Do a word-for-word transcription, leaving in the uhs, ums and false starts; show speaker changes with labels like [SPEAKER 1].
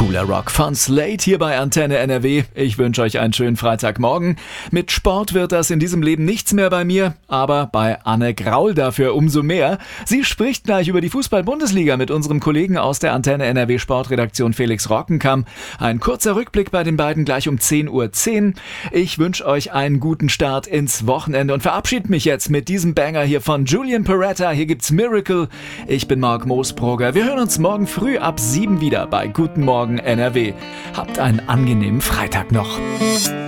[SPEAKER 1] Cooler Rock von Slate hier bei Antenne N R W. Ich wünsche euch einen schönen Freitagmorgen. Mit Sport wird das in diesem Leben nichts mehr bei mir, aber bei Anne Graul dafür umso mehr. Sie spricht gleich über die Fußball-Bundesliga mit unserem Kollegen aus der Antenne N R W Sportredaktion Felix Rockenkamm. Ein kurzer Rückblick bei den beiden gleich um zehn Uhr zehn. Ich wünsche euch einen guten Start ins Wochenende und verabschiede mich jetzt mit diesem Banger hier von Julian Peretta. Hier gibt's Miracle. Ich bin Marc Moosbrugger. Wir hören uns morgen früh ab sieben wieder bei Guten Morgen N R W. Habt einen angenehmen Freitag noch.